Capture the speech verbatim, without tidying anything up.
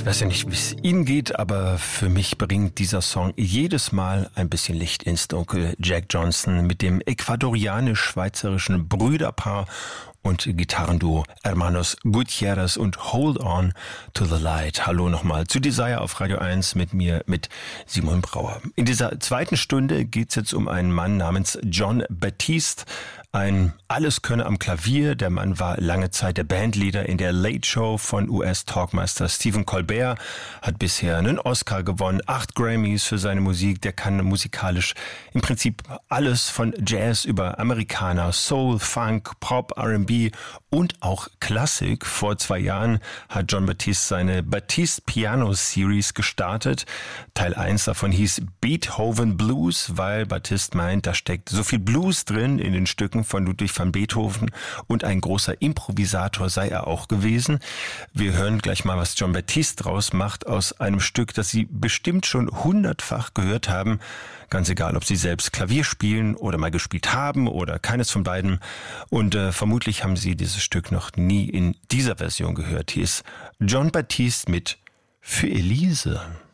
Ich weiß ja nicht, wie es Ihnen geht, aber für mich bringt dieser Song jedes Mal ein bisschen Licht ins Dunkel. Jack Johnson mit dem ecuadorianisch-schweizerischen Brüderpaar und Gitarrenduo Hermanos Gutierrez und Hold On to the Light. Hallo nochmal zu Desire auf Radio eins mit mir, mit Simon Brauer. In dieser zweiten Stunde geht es jetzt um einen Mann namens Jon Batiste, ein Alleskönner am Klavier. Der Mann war lange Zeit der Bandleader in der Late Show von U S-Talkmaster Stephen Colbert, hat bisher einen Oscar gewonnen, acht Grammys für seine Musik. Der kann musikalisch im Prinzip alles von Jazz über Amerikaner, Soul, Funk, Pop, R and B und auch Klassik. Vor zwei Jahren hat Jon Batiste seine Batiste Piano Series gestartet. Teil eins davon hieß Beethoven Blues, weil Batiste meint, da steckt so viel Blues drin in den Stücken von Ludwig van Beethoven und ein großer Improvisator sei er auch gewesen. Wir hören gleich mal, was Jon Batiste draus macht aus einem Stück, das Sie bestimmt schon hundertfach gehört haben. Ganz egal, ob Sie selbst Klavier spielen oder mal gespielt haben oder keines von beiden. Und äh, vermutlich haben Sie dieses Stück noch nie in dieser Version gehört. Hier ist Jon Batiste mit Für Elise.